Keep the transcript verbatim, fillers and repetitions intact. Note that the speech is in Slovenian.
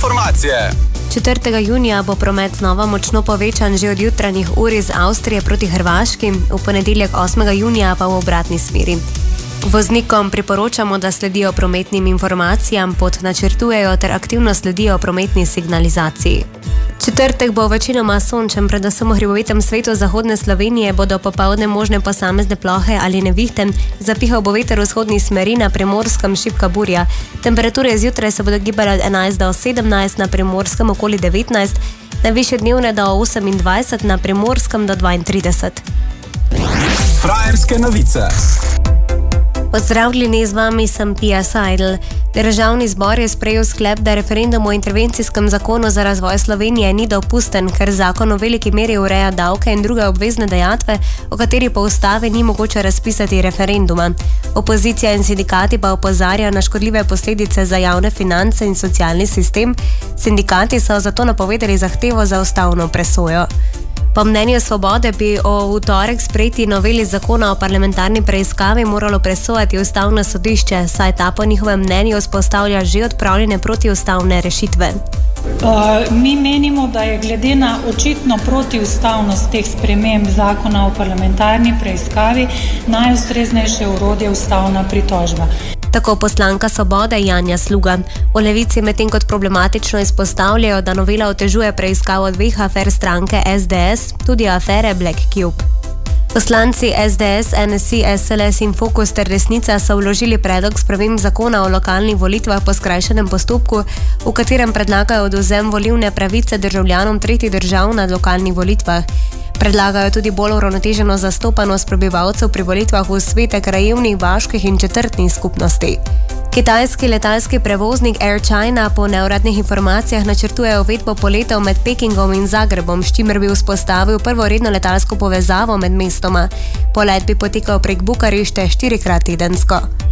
informacije. četrtega junija bo promet znova močno povečan že od jutranjih ur iz Avstrije proti Hrvaški, v ponedeljek osmega junija pa v obratni smeri. Voznikom priporočamo, da sledijo prometnim informacijam, pot načrtujejo ter aktivno sledijo prometni signalizaciji. Četrtek bo večinoma sončen, predvsem v hribovitem svetu zahodne Slovenije bodo popoldne možne posamezne plohe ali nevihte, zapihal bo veter vzhodnih smeri, na Primorskem šibka burja. Temperature zjutraj se bodo gibale od enajst do sedemnajst, na Primorskem okoli devetnajst, najvišje dnevne do osemindvajset, na Primorskem do dvaintrideset. Frajerske novice. Pozdravljeni, z vami sem Pia Seidel. Državni zbor je sprejel sklep, da referendum o intervencijskem zakonu za razvoj Slovenije ni dopusten, ker zakon v veliki meri ureja davke in druge obvezne dajatve, o kateri po ustavi ni mogoče razpisati referenduma. Opozicija in sindikati pa opozarjajo na škodljive posledice za javne finance in socialni sistem. Sindikati so zato napovedali zahtevo za ustavno presojo. Po mnenju Svobode bi o v torek sprejeti noveli zakona o parlamentarni preiskavi moralo presojati ustavno sodišče, saj ta po njihovem mnenju vzpostavlja že odpravljene protiustavne rešitve. Uh, mi menimo, da je glede na očitno protiustavnost teh sprememb zakona o parlamentarni preiskavi najustreznejše orodje ustavna pritožba. Tako poslanka Svobode Janja Sluga. V Levici medtem kot problematično izpostavljajo, da novela otežuje preiskavo dveh afer stranke S D S, tudi afere Black Cube. Poslanci S D S, N S I, S L S in Fokus ter Resnica so vložili predlog sprememb zakona o lokalnih volitvah po skrajšanem postopku, v katerem predlagajo odvzem volilne pravice državljanom tretjih držav na lokalnih volitvah. Predlagajo tudi bolj uravnoteženo zastopanost prebivalcev pri volitvah v svete krajevnih, vaških in četrtnih skupnosti. Kitajski letalski prevoznik Air China po neuradnih informacijah načrtuje uvedbo poletov med Pekingom in Zagrebom, s čimer bi vzpostavil prvo redno letalsko povezavo med mestoma. Polet bi potekal prek Bukarešte štirikrat tedensko.